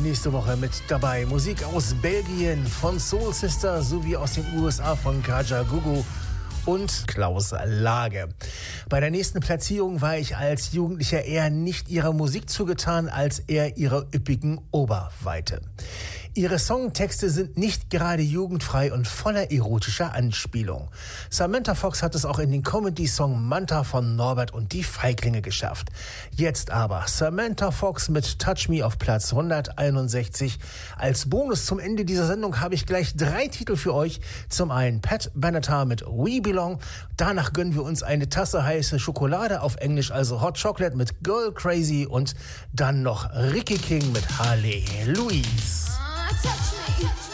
nächste Woche mit dabei. Musik aus Belgien von Soul Sister sowie aus den USA von Kaja Gugu und Klaus Lage. Bei der nächsten Platzierung war ich als Jugendlicher eher nicht ihrer Musik zugetan, als eher ihrer üppigen Oberweite. Ihre Songtexte sind nicht gerade jugendfrei und voller erotischer Anspielung. Samantha Fox hat es auch in den Comedy-Song Manta von Norbert und die Feiglinge geschafft. Jetzt aber Samantha Fox mit Touch Me auf Platz 161. Als Bonus zum Ende dieser Sendung habe ich gleich 3 Titel für euch. Zum einen Pat Benatar mit We Belong. Danach gönnen wir uns eine Tasse heiße Schokolade, auf Englisch also Hot Chocolate mit Girl Crazy. Und dann noch Ricky King mit Harley Louise. Touch me.